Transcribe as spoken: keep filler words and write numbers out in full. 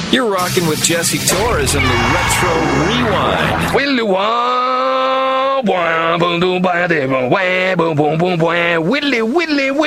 You're rocking with Jesse Torres in the Retro Rewind. Willy Willy, Willy Willy.